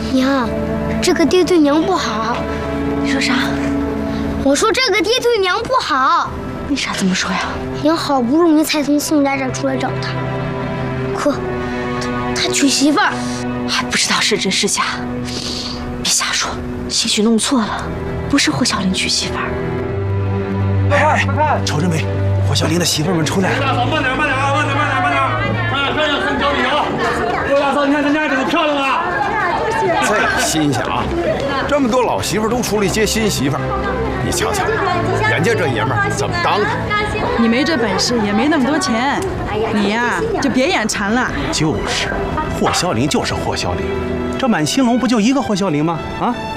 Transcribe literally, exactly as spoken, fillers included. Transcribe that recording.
娘，这个爹对娘不好。 你说啥？ 我说这个爹对娘不好。 为啥这么说呀？ 娘好不容易才从姓家这儿出来找他，可他他娶媳妇儿， 还不知道是真是假。别瞎说，兴许弄错了，不是霍小玲娶媳妇儿。 哎哎，瞅着没？霍小玲的媳妇们出来了。 大嫂，慢点，慢点啊，慢点，慢点，慢点，慢点，快点，送交礼啊！霍大嫂，你看咱家怎么漂亮啊？ 这新鲜啊！这么多老媳妇都出来接新媳妇，你瞧瞧，人家这爷们儿怎么当的？ 你没这本事，也没那么多钱，你呀就别眼馋了。 就是，霍小玲就是霍小玲，这满兴隆不就一个霍小玲吗？啊！